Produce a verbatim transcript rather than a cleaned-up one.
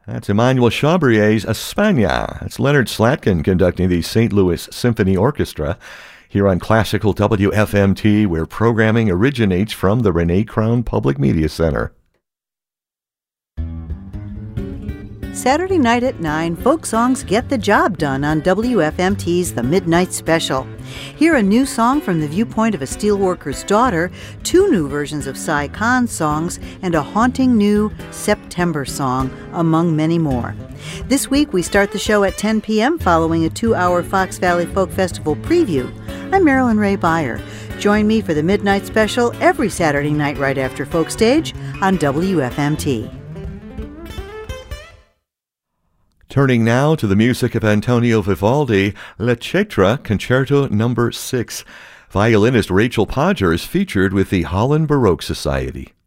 That's Emmanuel Chabrier's España. It's Leonard Slatkin conducting the Saint Louis Symphony Orchestra here on Classical W F M T, where programming originates from the Renee Crown Public Media Center. Saturday night at nine, folk songs get the job done on W F M T's The Midnight Special. Hear a new song from the viewpoint of a steelworker's daughter, two new versions of Cy Khan's songs, and a haunting new September song, among many more. This week, we start the show at ten p.m. following a two-hour Fox Valley Folk Festival preview. I'm Marilyn Ray Beyer. Join me for The Midnight Special every Saturday night right after Folk Stage on W F M T. Turning now to the music of Antonio Vivaldi, La Cetra Concerto Number six. Violinist Rachel Podger is featured with the Holland Baroque Society.